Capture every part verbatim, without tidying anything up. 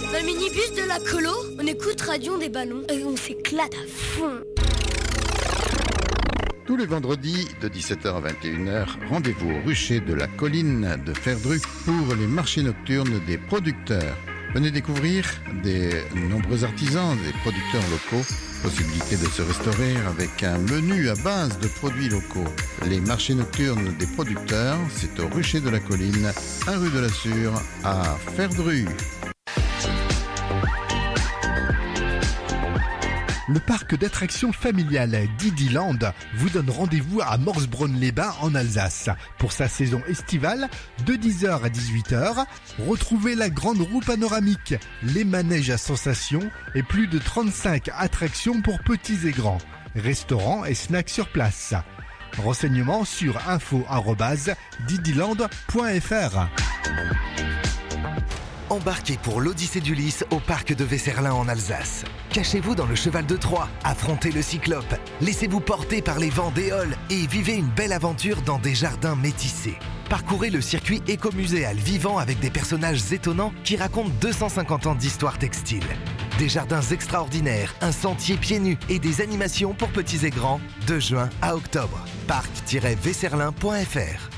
Dans le minibus de la colo, on écoute Radio des Ballons et on s'éclate à fond. Tous les vendredis de dix-sept heures à vingt et une heures, rendez-vous au rucher de la colline de Ferdru pour les marchés nocturnes des producteurs. Venez découvrir des nombreux artisans, des producteurs locaux. Possibilité de se restaurer avec un menu à base de produits locaux. Les marchés nocturnes des producteurs, c'est au rucher de la colline, un rue de la Sûre, à Ferdru. Le parc d'attractions familial Didiland vous donne rendez-vous à Morsbronn-les-Bains en Alsace. Pour sa saison estivale, de dix heures à dix-huit heures, retrouvez la grande roue panoramique, les manèges à sensations et plus de trente-cinq attractions pour petits et grands. Restaurants et snacks sur place. Renseignements sur info arobase didiland point f r. Embarquez pour l'Odyssée d'Ulysse au parc de Weserlin en Alsace. Cachez-vous dans le cheval de Troie, affrontez le cyclope, laissez-vous porter par les vents d'Éole et vivez une belle aventure dans des jardins métissés. Parcourez le circuit écomuséal vivant avec des personnages étonnants qui racontent deux cent cinquante ans d'histoire textile. Des jardins extraordinaires, un sentier pieds nus et des animations pour petits et grands de juin à octobre. parc tiret weserlin point f r.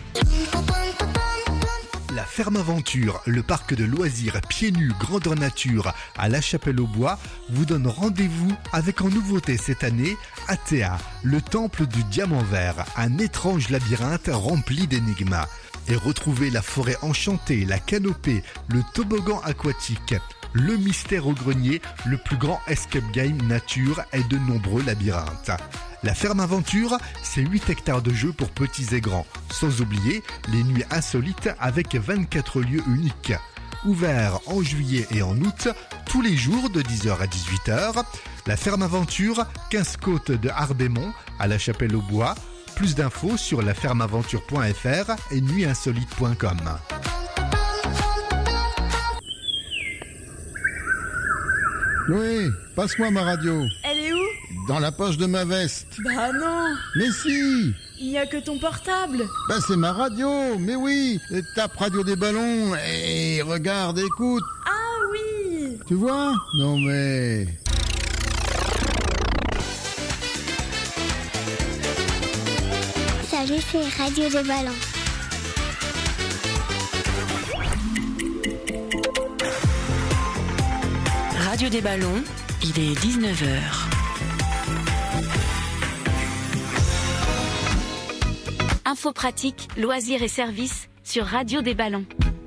La Ferme Aventure, le parc de loisirs pieds nus grandeur nature à La Chapelle-aux-Bois, vous donne rendez-vous avec en nouveauté cette année Athéa, le temple du diamant vert, un étrange labyrinthe rempli d'énigmes. Et retrouvez la forêt enchantée, la canopée, le toboggan aquatique, le mystère au grenier, le plus grand escape game nature et de nombreux labyrinthes. La Ferme Aventure, c'est huit hectares de jeux pour petits et grands. Sans oublier les nuits insolites avec vingt-quatre lieux uniques. Ouvert en juillet et en août, tous les jours de dix heures à dix-huit heures. La Ferme Aventure, quinze côtes de Hardémont, à La Chapelle-aux-Bois. Plus d'infos sur la ferme aventure point f r et nuit insolite point com. Oui, passe-moi ma radio. Elle est où? Dans la poche de ma veste. Bah non. Mais si. Il n'y a que ton portable. Bah c'est ma radio, mais oui. Tape Radio des Ballons et regarde, écoute. Ah oui. Tu vois? Non mais... Salut, c'est Radio des Ballons. Radio des Ballons, il est dix-neuf heures. Info pratique, loisirs et services sur Radio des Ballons.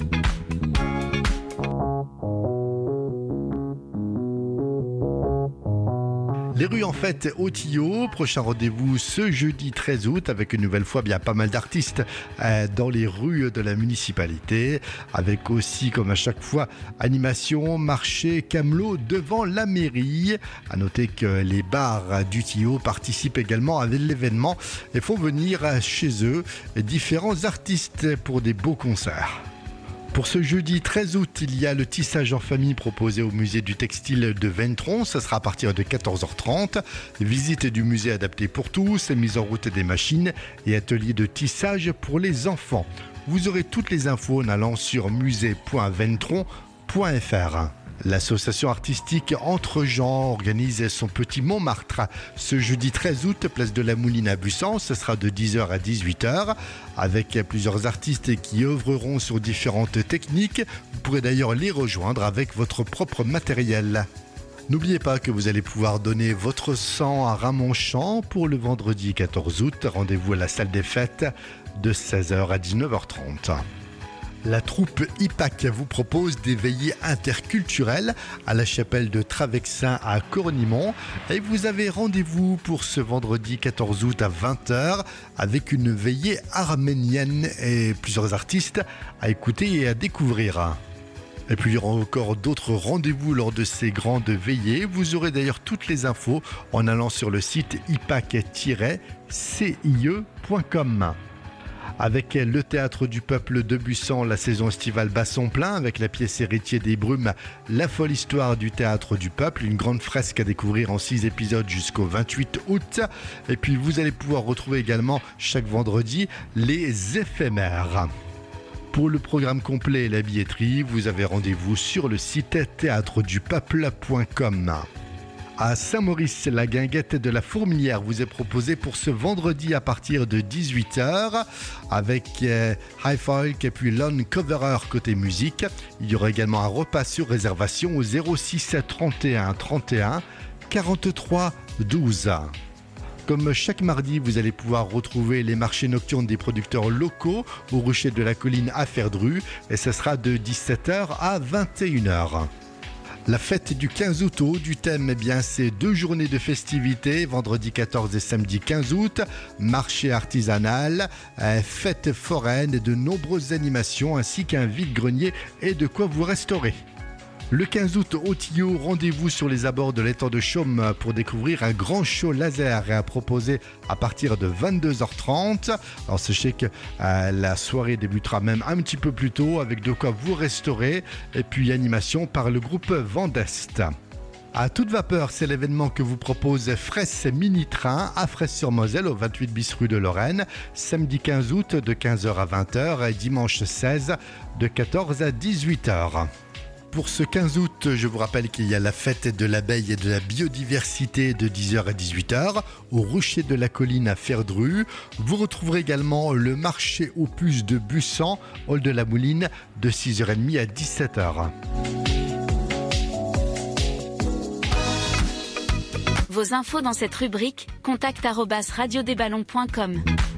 Les rues en fête au Tillot, prochain rendez-vous ce jeudi treize août avec une nouvelle fois bien pas mal d'artistes euh, dans les rues de la municipalité, avec aussi comme à chaque fois animation, marché, camelot devant la mairie. À noter que les bars du Tillot participent également à l'événement et font venir chez eux différents artistes pour des beaux concerts. Pour ce jeudi treize août, il y a le tissage en famille proposé au musée du textile de Ventron. Ça sera à partir de quatorze heures trente. Visite du musée adapté pour tous, mise en route des machines et atelier de tissage pour les enfants. Vous aurez toutes les infos en allant sur musée point ventron point f r. L'association artistique Entre Gens organise son petit Montmartre ce jeudi treize août, place de la Mouline à Bussan. Ce sera de dix heures à dix-huit heures avec plusieurs artistes qui œuvreront sur différentes techniques. Vous pourrez d'ailleurs les rejoindre avec votre propre matériel. N'oubliez pas que vous allez pouvoir donner votre sang à Ramonchamp pour le vendredi quatorze août. Rendez-vous à la salle des fêtes de seize heures à dix-neuf heures trente. La troupe I P A C vous propose des veillées interculturelles à la chapelle de Travexin à Cornimont. Et vous avez rendez-vous pour ce vendredi quatorze août à vingt heures avec une veillée arménienne et plusieurs artistes à écouter et à découvrir. Et puis il y aura encore d'autres rendez-vous lors de ces grandes veillées. Vous aurez d'ailleurs toutes les infos en allant sur le site i p a c tiret c i e point com. Avec le Théâtre du Peuple de Bussan, la saison estivale bat son plein avec la pièce Héritier des Brumes, la folle histoire du Théâtre du Peuple, une grande fresque à découvrir en six épisodes jusqu'au vingt-huit août. Et puis vous allez pouvoir retrouver également chaque vendredi les éphémères. Pour le programme complet et la billetterie, vous avez rendez-vous sur le site théâtre du peuple point com. À Saint-Maurice, la guinguette de la Fourmilière vous est proposée pour ce vendredi à partir de dix-huit heures avec euh, High Folk et puis Lone Coverer côté musique. Il y aura également un repas sur réservation au zéro six trente et un trente et un quarante-trois douze. Comme chaque mardi, vous allez pouvoir retrouver les marchés nocturnes des producteurs locaux au Rucher de la Colline à Ferdru et ce sera de dix-sept heures à vingt et une heures. La fête du quinze août au du thème, eh bien, c'est deux journées de festivités, vendredi quatorze et samedi quinze août, marché artisanal, euh, fête foraine et de nombreuses animations ainsi qu'un vide-grenier et de quoi vous restaurer. Le quinze août au Tillot, rendez-vous sur les abords de l'étang de Chaume pour découvrir un grand show laser à proposer à partir de vingt-deux heures trente. Alors sachez que euh, la soirée débutera même un petit peu plus tôt avec de quoi vous restaurer et puis animation par le groupe Vendest. À toute vapeur, c'est l'événement que vous propose Fraisse Mini Train à Fraisse-sur-Moselle au vingt-huit bis rue de Lorraine, samedi quinze août de quinze heures à vingt heures et dimanche seize de quatorze à dix-huit heures. Pour ce quinze août, je vous rappelle qu'il y a la fête de l'abeille et de la biodiversité de dix heures à dix-huit heures au Rucher de la Colline à Ferdru. Vous retrouverez également le marché aux puces de Bussan, hall de la Mouline, de six heures trente à dix-sept heures. Vos infos dans cette rubrique, contact arobase radio des ballons point com.